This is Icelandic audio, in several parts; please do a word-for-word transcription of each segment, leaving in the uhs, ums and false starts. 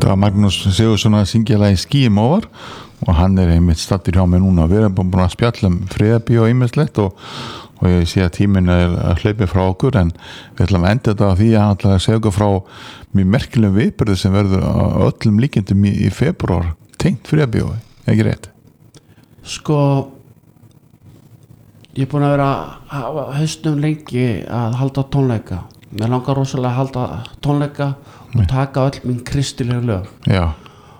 Þetta var Magnús Sigurðsson að syngja lagi Skýjum ofar og hann er einmitt stattur hjá mig núna. Við erum búin að spjalla um friðarbíó og ýmislegt og, og ég sé að tíminn er að hlaupa frá okkur, en við ætlum að enda þetta á því að hann ætla að segja okkur frá mjög merkilegum viðburði sem verður á öllum líkindum í, í febrúar tengt friðarbíó, ekki rétt? Sko ég er búin að vera að haustum lengi að halda tónleika. Mér langar rosalega að halda tónleika og taka öll mín kristilega lög. Já.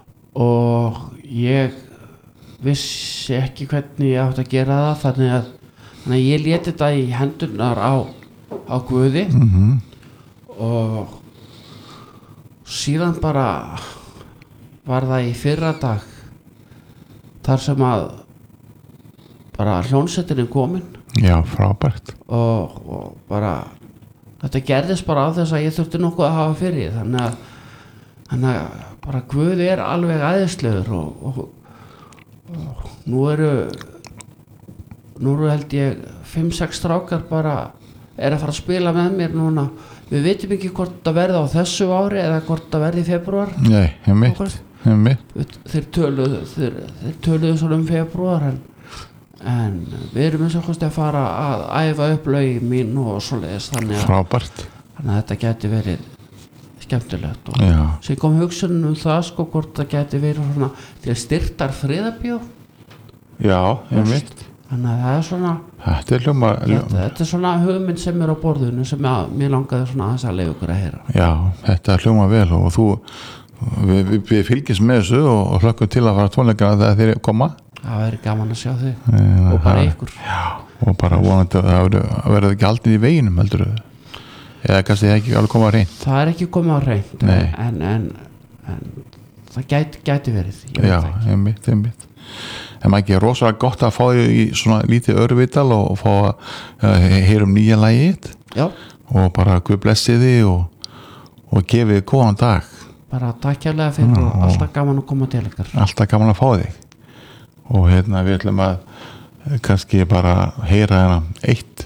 Og ég vissi ekki hvernig ég átti að gera það, þannig að, þannig að ég lét þetta í hendurnar á, á Guði. Mm-hmm. Og síðan bara var það í fyrra dag þar sem að bara hljónsettin er komin. Já, frábært. Og, og bara þetta gerðist bara á þess að ég þurfti nokkuð að hafa fyrir, þannig að, þannig að bara Guð er alveg æðislegur og, og, og nú eru nú eru held ég fimm sex strákar bara er að fara að spila með mér núna. Við veitum ekki hvort það verði á þessu ári eða hvort það verði í febrúar. Nei, ég mitt, ég mitt. Þeir töluðu þeir, þeir töluðu svona um febrúar, en en við erum eins og kosti að fara að æfa upp lögin mín og svoleiðis, þannig að, frábært. Þannig að þetta geti verið skemmtilegt og Já. Sér kom hugsun um það sko hvort það geti verið svona til styrktar friðarbíó. Já, ég mitt. Þannig að það er svona Þetta er hljóma, hljóma. Þetta, þetta er svona hugmynd sem er á borðinu sem að, mér langaði svona aðeins að leyfa ykkur að heyra. Já, þetta er hljóma vel og þú við, við, við fylgjum með þessu og, og hlökkum til að fara tónleika þegar þeir koma. Það verður gaman að sjá þig en, og bara það, ykkur. Já, og bara vonandi að það verður ekki aldrei í veginum heldur þau. Eða kannski það ekki alveg komað á hreint. Það er ekki komið á hreint, en, en, en það gæti, gæti verið. Já, einmitt, einmitt. En maður ekki er rosalega gott að fá því í svona lítið örvital og fá að heyra um nýja lagið. Já. Og bara Guð blessi þig og, og gefi þig góðan dag. Bara takk kærlega fyrir og alltaf gaman að koma til ykkar. Alltaf gaman að fá þig. Og hérna við ætlum að kannski bara heyra hérna eitt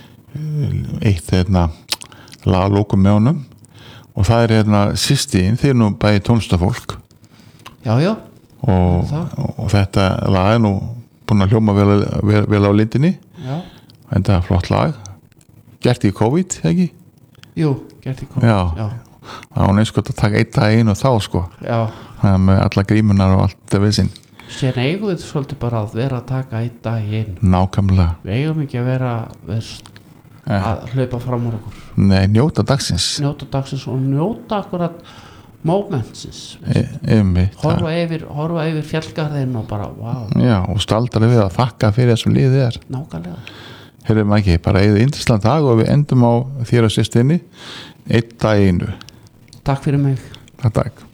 eitt hérna laglókum með honum og það er hérna Sistín, þeir nú bæði tónlistafólk. Já, já. Og, og þetta lag er nú búin að hljóma vel, vel, vel á lindinni. Já. En það er flott lag. Gert í COVID, ekki? Jú, gert í COVID. Já. Já. Það var neins gott að taka eitt dag inn og þá sko. Já. Það með alla grímunar og allt það við sinn. Sér eigum við svolítið bara að vera að taka eitt dag inn. Nákvæmlega. Við eigum ekki að vera verst að hlaupa fram úr okkur. Nei, njóta dagsins. Njóta dagsins og njóta akkurat momentsins. Einmitt. Horfa yfir, horfa yfir fjallgarðinn og bara, wow. Já, og staldra við að þakka fyrir þessum liðið er. Nákvæmlega. Heyrðum ekki, bara eigið yndislega dag og við endum á þér og Sistinni einn dag einu. Takk fyrir mig. Takk, takk.